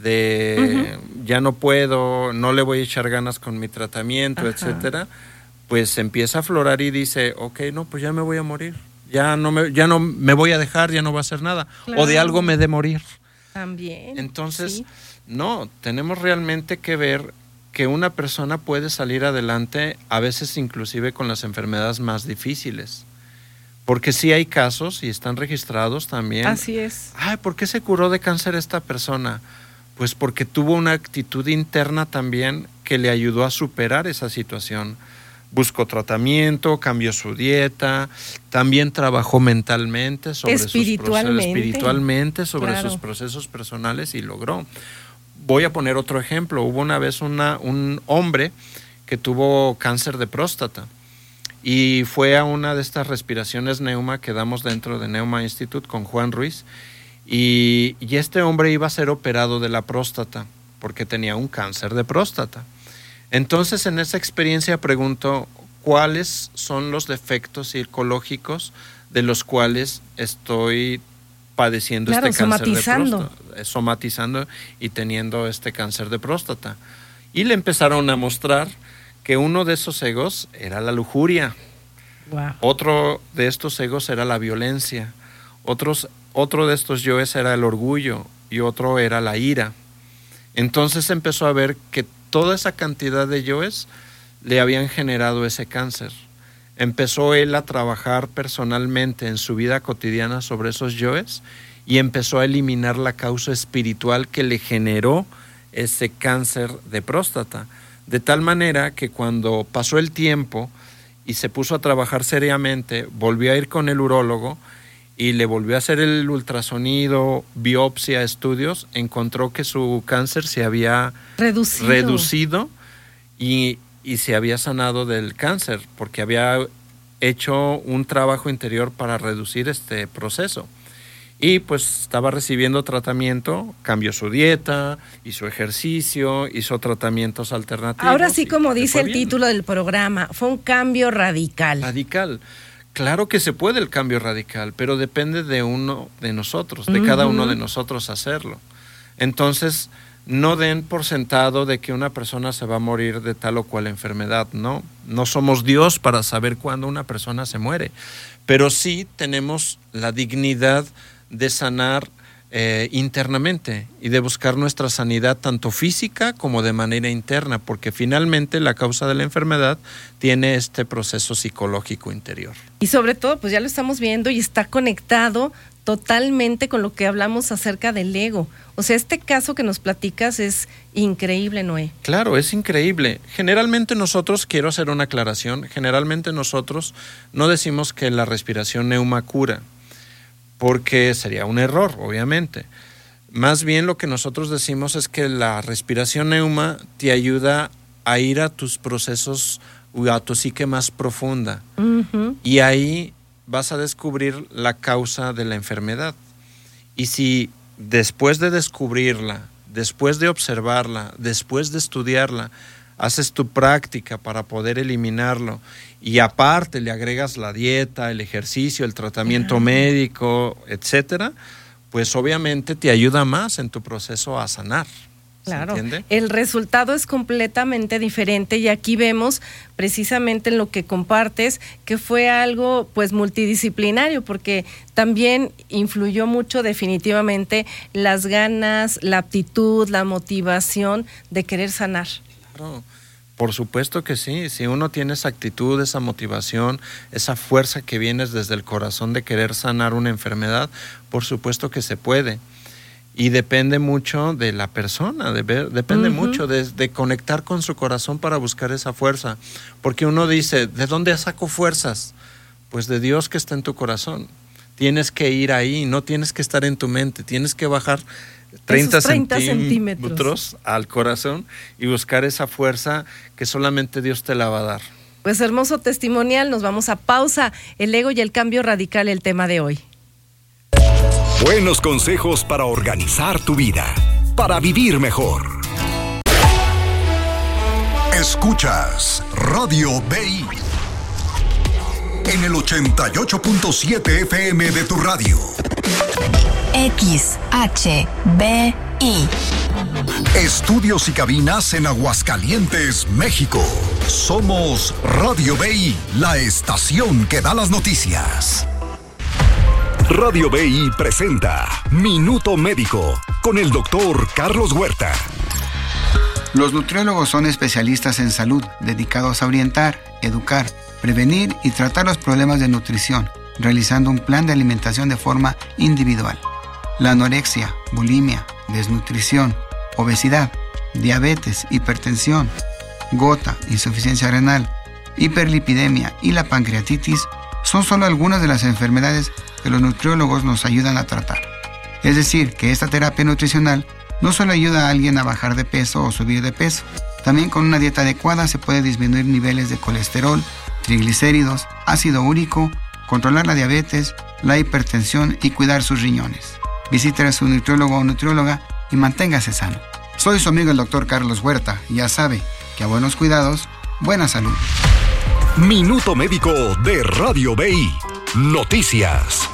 de uh-huh. ya no puedo, no le voy a echar ganas con mi tratamiento, Ajá. etcétera, pues empieza a aflorar y dice, ok, no, pues ya me voy a morir. Ya no me, ya no me voy a dejar, ya no va a hacer nada. Claro. O de algo me he de morir. También. Entonces, sí. no, tenemos realmente que ver que una persona puede salir adelante, a veces inclusive con las enfermedades más difíciles. Porque sí hay casos y están registrados también. Así es. Ay, ¿por qué se curó de cáncer esta persona? Pues porque tuvo una actitud interna también que le ayudó a superar esa situación. Buscó tratamiento, cambió su dieta, también trabajó mentalmente sobre espiritualmente. sus procesos, espiritualmente sobre claro. sus procesos personales y logró. Voy a poner otro ejemplo. Hubo una vez una, un hombre que tuvo cáncer de próstata y fue a una de estas respiraciones Neuma que damos dentro de Neuma Institute con Juan Ruiz y, y este hombre iba a ser operado de la próstata porque tenía un cáncer de próstata. Entonces, en esa experiencia pregunto, ¿cuáles son los defectos psicológicos de los cuales estoy padeciendo claro, este cáncer somatizando. de próstata? Somatizando y teniendo este cáncer de próstata. Y le empezaron a mostrar que uno de esos egos era la lujuria. Wow. Otro de estos egos era la violencia. Otros, otro de estos yoes era el orgullo y otro era la ira. Entonces empezó a ver que toda esa cantidad de yoes le habían generado ese cáncer. Empezó él a trabajar personalmente en su vida cotidiana sobre esos yoes y empezó a eliminar la causa espiritual que le generó ese cáncer de próstata. De tal manera que cuando pasó el tiempo y se puso a trabajar seriamente, volvió a ir con el urólogo y le volvió a hacer el ultrasonido, biopsia, estudios, encontró que su cáncer se había reducido, reducido y, y se había sanado del cáncer, porque había hecho un trabajo interior para reducir este proceso. Y pues estaba recibiendo tratamiento, cambió su dieta, hizo ejercicio, hizo tratamientos alternativos. Ahora sí, como dice el bien. título del programa, fue un cambio radical. Radical. Claro que se puede el cambio radical, pero depende de uno de nosotros, de uh-huh. cada uno de nosotros hacerlo. Entonces, no den por sentado de que una persona se va a morir de tal o cual enfermedad, no. No somos Dios para saber cuándo una persona se muere, pero sí tenemos la dignidad de sanar eh, internamente y de buscar nuestra sanidad tanto física como de manera interna, porque finalmente la causa de la enfermedad tiene este proceso psicológico interior. Y sobre todo, pues ya lo estamos viendo y está conectado totalmente con lo que hablamos acerca del ego. O sea, este caso que nos platicas es increíble, Noé. Claro, es increíble. Generalmente nosotros, quiero hacer una aclaración, generalmente nosotros no decimos que la respiración Neuma cura, porque sería un error, obviamente. Más bien lo que nosotros decimos es que la respiración Neuma te ayuda a ir a tus procesos, a tu psique más profunda. Uh-huh. Y ahí vas a descubrir la causa de la enfermedad. Y si después de descubrirla, después de observarla, después de estudiarla, haces tu práctica para poder eliminarlo y aparte le agregas la dieta, el ejercicio, el tratamiento uh-huh. médico, etcétera, pues obviamente te ayuda más en tu proceso a sanar. Claro, el resultado es completamente diferente y aquí vemos precisamente en lo que compartes que fue algo pues multidisciplinario, porque también influyó mucho definitivamente las ganas, la aptitud, la motivación de querer sanar. Claro, por supuesto que sí, si uno tiene esa actitud, esa motivación, esa fuerza que viene desde el corazón de querer sanar una enfermedad, por supuesto que se puede. Y depende mucho de la persona, de ver, depende uh-huh. mucho de, de conectar con su corazón para buscar esa fuerza. Porque uno dice, ¿de dónde saco fuerzas? Pues de Dios que está en tu corazón. Tienes que ir ahí, no tienes que estar en tu mente, tienes que bajar treinta, treinta centímetros, centímetros al corazón y buscar esa fuerza que solamente Dios te la va a dar. Pues hermoso testimonial, nos vamos a pausa. El ego y el cambio radical, el tema de hoy. Buenos consejos para organizar tu vida, para vivir mejor. Escuchas Radio B I en el ochenta y ocho punto siete F M de tu radio. X H B I. Estudios y cabinas en Aguascalientes, México. Somos Radio B I, la estación que da las noticias. Radio B I presenta Minuto Médico con el doctor Carlos Huerta. Los nutriólogos son especialistas en salud, dedicados a orientar, educar, prevenir y tratar los problemas de nutrición, realizando un plan de alimentación de forma individual. La anorexia, bulimia, desnutrición, obesidad, diabetes, hipertensión, gota, insuficiencia renal, hiperlipidemia y la pancreatitis son solo algunas de las enfermedades que los nutriólogos nos ayudan a tratar. Es decir, que esta terapia nutricional no solo ayuda a alguien a bajar de peso o subir de peso, también con una dieta adecuada se puede disminuir niveles de colesterol, triglicéridos, ácido úrico, controlar la diabetes, la hipertensión y cuidar sus riñones. Visite a su nutriólogo o nutrióloga y manténgase sano. Soy su amigo el doctor Carlos Huerta y ya sabe que a buenos cuidados, buena salud. Minuto Médico de Radio B I. Noticias.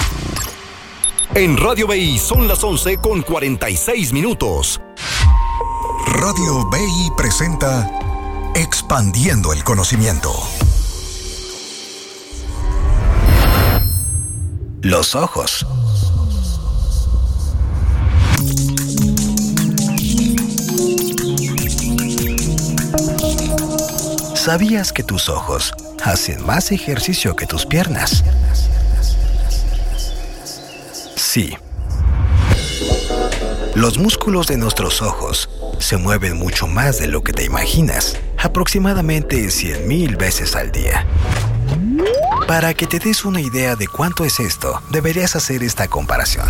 En Radio B I son las once con cuarenta y seis minutos. Radio B I presenta Expandiendo el Conocimiento. Los ojos. ¿Sabías que tus ojos hacen más ejercicio que tus piernas? Sí. Los músculos de nuestros ojos se mueven mucho más de lo que te imaginas, aproximadamente cien mil veces al día. Para que te des una idea de cuánto es esto, deberías hacer esta comparación.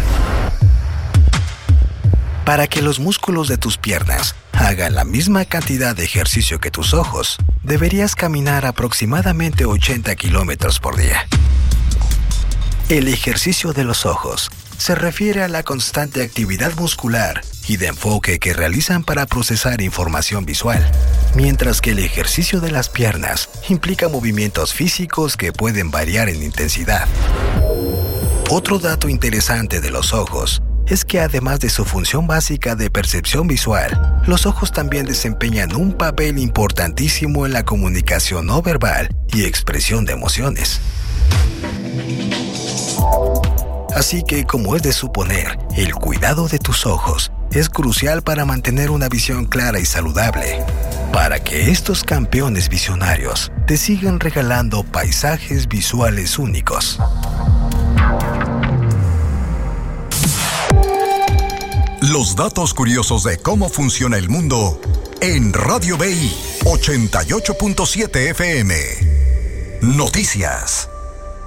Para que los músculos de tus piernas hagan la misma cantidad de ejercicio que tus ojos, deberías caminar aproximadamente ochenta kilómetros por día. El ejercicio de los ojos se refiere a la constante actividad muscular y de enfoque que realizan para procesar información visual, mientras que el ejercicio de las piernas implica movimientos físicos que pueden variar en intensidad. Otro dato interesante de los ojos es que además de su función básica de percepción visual, los ojos también desempeñan un papel importantísimo en la comunicación no verbal y expresión de emociones. Así que, como es de suponer, el cuidado de tus ojos es crucial para mantener una visión clara y saludable, para que estos campeones visionarios te sigan regalando paisajes visuales únicos. Los datos curiosos de cómo funciona el mundo en Radio B I ochenta y ocho punto siete F M. Noticias.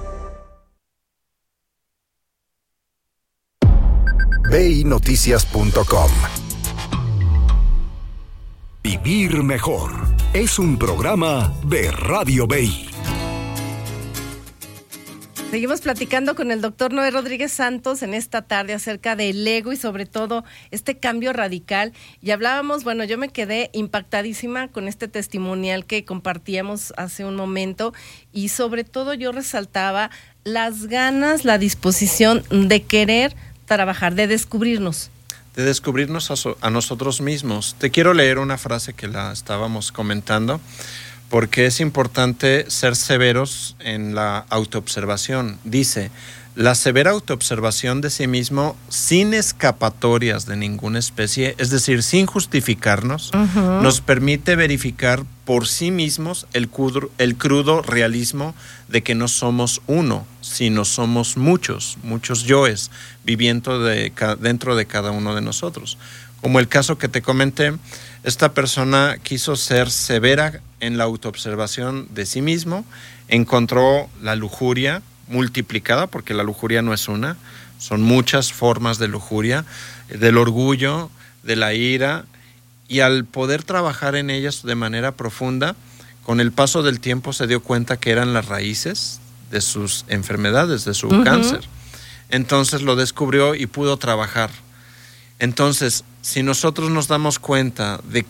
B I noticias punto com. Vivir mejor es un programa de Radio B I. Seguimos platicando con el doctor Noé Rodríguez Santos en esta tarde acerca del ego y sobre todo este cambio radical. Y hablábamos, bueno, yo me quedé impactadísima con este testimonial que compartíamos hace un momento y sobre todo yo resaltaba las ganas, la disposición de querer trabajar, de descubrirnos. De descubrirnos a, so- a nosotros mismos. Te quiero leer una frase que la estábamos comentando, porque es importante ser severos en la autoobservación. Dice, La severa autoobservación de sí mismo sin escapatorias de ninguna especie, es decir, sin justificarnos, uh-huh. nos permite verificar por sí mismos el crudo, el crudo realismo de que no somos uno, sino somos muchos, muchos yoes viviendo de, dentro de cada uno de nosotros. Como el caso que te comenté, esta persona quiso ser severa en la autoobservación de sí mismo, encontró la lujuria multiplicada, porque la lujuria no es una, son muchas formas de lujuria, del orgullo, de la ira, y al poder trabajar en ellas de manera profunda, con el paso del tiempo se dio cuenta que eran las raíces de sus enfermedades, de su uh-huh. cáncer. Entonces lo descubrió y pudo trabajar. Entonces, si nosotros nos damos cuenta de